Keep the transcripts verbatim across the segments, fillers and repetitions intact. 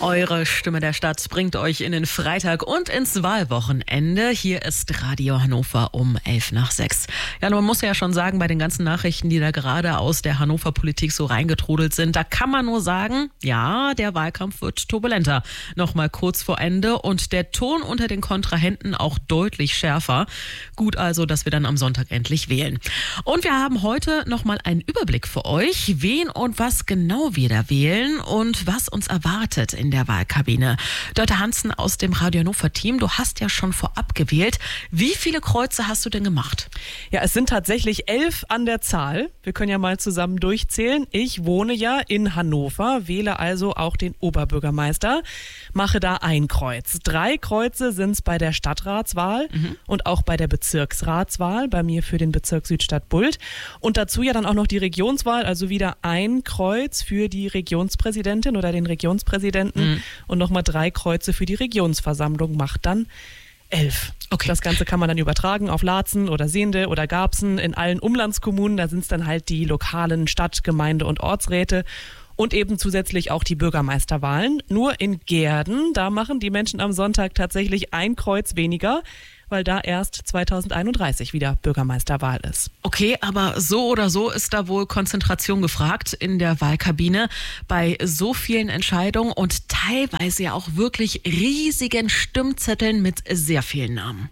Eure Stimme der Stadt bringt euch in den Freitag und ins Wahlwochenende. Hier ist Radio Hannover um elf nach sechs. Ja, man muss ja schon sagen, bei den ganzen Nachrichten, die da gerade aus der Hannover-Politik so reingetrudelt sind, da kann man nur sagen, ja, der Wahlkampf wird turbulenter. Nochmal kurz vor Ende und der Ton unter den Kontrahenten auch deutlich schärfer. Gut also, dass wir dann am Sonntag endlich wählen. Und wir haben heute nochmal einen Überblick für euch, wen und was genau wir da wählen und was uns erwartet in der Wahlkabine. Dörte Hansen aus dem Radio Hannover Team, du hast ja schon vorab gewählt. Wie viele Kreuze hast du denn gemacht? Ja, es sind tatsächlich elf an der Zahl. Wir können ja mal zusammen durchzählen. Ich wohne ja in Hannover, wähle also auch den Oberbürgermeister, mache da ein Kreuz. Drei Kreuze sind es bei der Stadtratswahl mhm. und auch bei der Bezirksratswahl, bei mir für den Bezirk Südstadt-Bult. Und dazu ja dann auch noch die Regionswahl, also wieder ein Kreuz für die Regionspräsidentin oder den Regionspräsidenten mhm. und nochmal drei Kreuze für die Regionsversammlung, macht dann elf. Okay. Das Ganze kann man dann übertragen auf Laatzen oder Sehnde oder Garbsen in allen Umlandskommunen. Da sind es dann halt die lokalen Stadt-, Gemeinde- und Ortsräte. Und eben zusätzlich auch die Bürgermeisterwahlen. Nur in Gehrden, da machen die Menschen am Sonntag tatsächlich ein Kreuz weniger, weil da erst zweitausendeinunddreißig wieder Bürgermeisterwahl ist. Okay, aber so oder so ist da wohl Konzentration gefragt in der Wahlkabine bei so vielen Entscheidungen und teilweise ja auch wirklich riesigen Stimmzetteln mit sehr vielen Namen.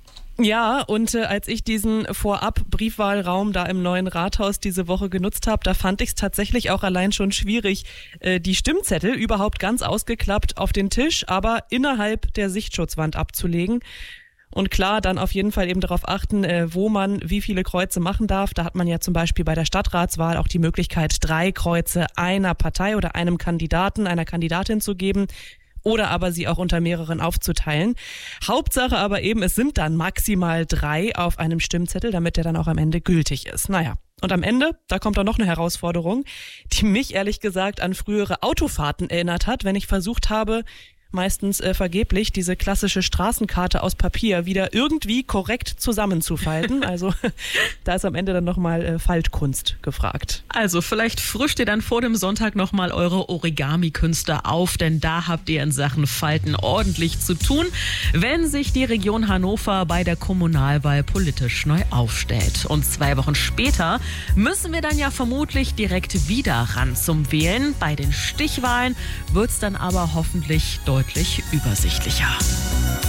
Ja, und äh, als ich diesen Vorab-Briefwahlraum da im neuen Rathaus diese Woche genutzt habe, da fand ich es tatsächlich auch allein schon schwierig, äh, die Stimmzettel überhaupt ganz ausgeklappt auf den Tisch, aber innerhalb der Sichtschutzwand abzulegen. Und klar, dann auf jeden Fall eben darauf achten, äh, wo man wie viele Kreuze machen darf. Da hat man ja zum Beispiel bei der Stadtratswahl auch die Möglichkeit, drei Kreuze einer Partei oder einem Kandidaten, einer Kandidatin zu geben. Oder aber sie auch unter mehreren aufzuteilen. Hauptsache aber eben, es sind dann maximal drei auf einem Stimmzettel, damit der dann auch am Ende gültig ist. Naja, und am Ende, da kommt dann noch eine Herausforderung, die mich ehrlich gesagt an frühere Autofahrten erinnert hat, wenn ich versucht habe, meistens äh, vergeblich, diese klassische Straßenkarte aus Papier wieder irgendwie korrekt zusammenzufalten. Also da ist am Ende dann nochmal äh, Faltkunst gefragt. Also vielleicht frischt ihr dann vor dem Sonntag nochmal eure Origami-Künste auf, denn da habt ihr in Sachen Falten ordentlich zu tun, wenn sich die Region Hannover bei der Kommunalwahl politisch neu aufstellt. Und zwei Wochen später müssen wir dann ja vermutlich direkt wieder ran zum Wählen. Bei den Stichwahlen wird es dann aber hoffentlich deutlich übersichtlicher.